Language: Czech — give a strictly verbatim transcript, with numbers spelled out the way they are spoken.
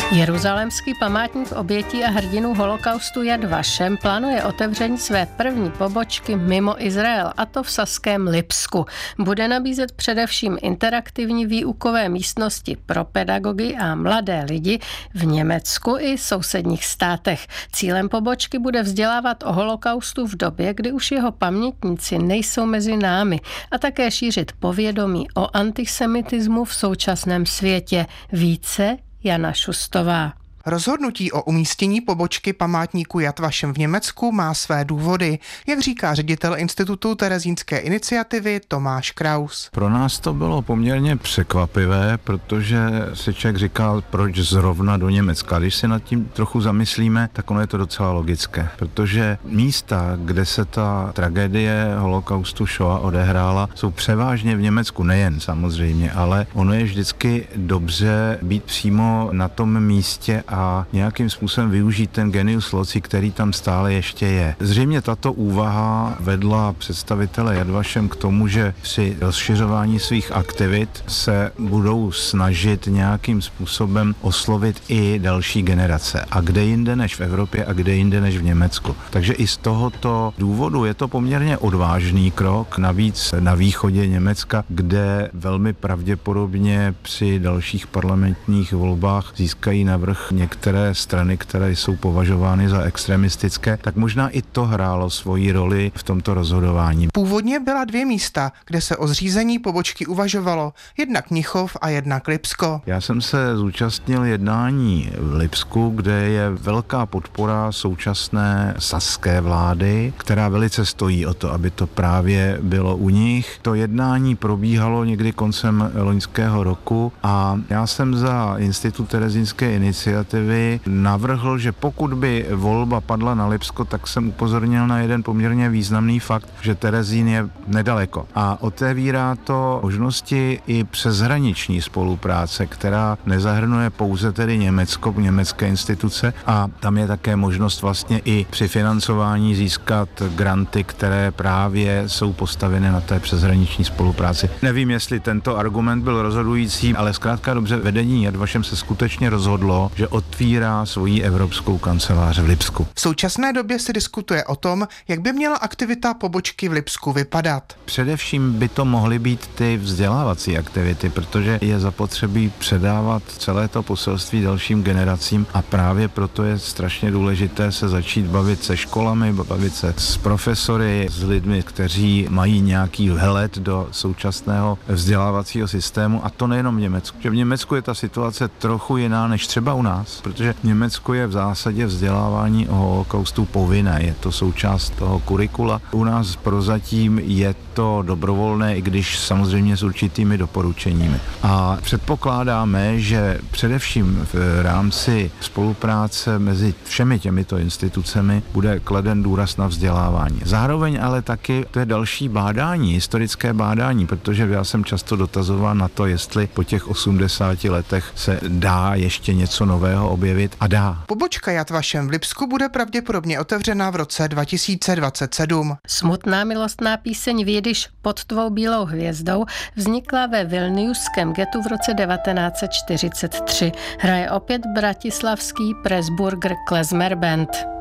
Jeruzalémský památník obětí a hrdinů holokaustu Yad Vashem plánuje otevření své první pobočky mimo Izrael, a to v saském Lipsku. Bude nabízet především interaktivní výukové místnosti pro pedagogy a mladé lidi v Německu i sousedních státech. Cílem pobočky bude vzdělávat o holokaustu v době, kdy už jeho pamětníci nejsou mezi námi, a také šířit povědomí o antisemitismu v současném světě. Více Jana Šustová. Rozhodnutí o umístění pobočky památníku Yad Vashem v Německu má své důvody, jak říká ředitel Institutu Terezínské iniciativy Tomáš Kraus. Pro nás to bylo poměrně překvapivé, protože si člověk říkal, proč zrovna do Německa. Když si nad tím trochu zamyslíme, tak ono je to docela logické, protože místa, kde se ta tragédie holokaustu Shoah odehrála, jsou převážně v Německu, nejen samozřejmě, ale ono je vždycky dobře být přímo na tom místě a nějakým způsobem využít ten genius loci, který tam stále ještě je. Zřejmě tato úvaha vedla představitele Yad Vashem k tomu, že při rozšiřování svých aktivit se budou snažit nějakým způsobem oslovit i další generace. A kde jinde než v Evropě a kde jinde než v Německu. Takže i z tohoto důvodu je to poměrně odvážný krok, navíc na východě Německa, kde velmi pravděpodobně při dalších parlamentních volbách získají navrch některé strany, které jsou považovány za extremistické, tak možná i to hrálo svoji roli v tomto rozhodování. Původně byla dvě místa, kde se o zřízení pobočky uvažovalo, jednak Mnichov a jednak Lipsko. Já jsem se zúčastnil jednání v Lipsku, kde je velká podpora současné saské vlády, která velice stojí o to, aby to právě bylo u nich. To jednání probíhalo někdy koncem loňského roku a já jsem za Institut Terezínské iniciativy navrhl, že pokud by volba padla na Lipsko, tak jsem upozornil na jeden poměrně významný fakt, že Terezín je nedaleko. A otevírá to možnosti i přeshraniční spolupráce, která nezahrnuje pouze tedy Německo, německé instituce, a tam je také možnost vlastně i při financování získat granty, které právě jsou postaveny na té přeshraniční spolupráci. Nevím, jestli tento argument byl rozhodující, ale zkrátka dobře vedení Yad Vashem se skutečně rozhodlo, že otvírá svoji evropskou kancelář v Lipsku. V současné době se diskutuje o tom, jak by měla aktivita pobočky v Lipsku vypadat. Především by to mohly být ty vzdělávací aktivity, protože je zapotřebí předávat celé to poselství dalším generacím a právě proto je strašně důležité se začít bavit se školami, bavit se s profesory, s lidmi, kteří mají nějaký vhled do současného vzdělávacího systému, a to nejenom v Německu. Že v Německu je ta situace trochu jiná než třeba u nás, protože v Německu je v zásadě vzdělávání o holokaustu povinné, je to součást toho kurikula. U nás prozatím je to dobrovolné, i když samozřejmě s určitými doporučeními. A předpokládáme, že především v rámci spolupráce mezi všemi těmito institucemi bude kladen důraz na vzdělávání. Zároveň ale taky to je další bádání, historické bádání, protože já jsem často dotazován na to, jestli po těch osmdesáti letech se dá ještě něco nového objevit, a dá. Pobočka Yad Vashem v Lipsku bude pravděpodobně otevřena v roce dva tisíce dvacet sedm. Smutná milostná píseň Vyjdiš pod tvou bílou hvězdou vznikla ve vilniuském getu v roce devatenáct set čtyřicet tři. Hraje opět bratislavský Pressburger Klezmer Band.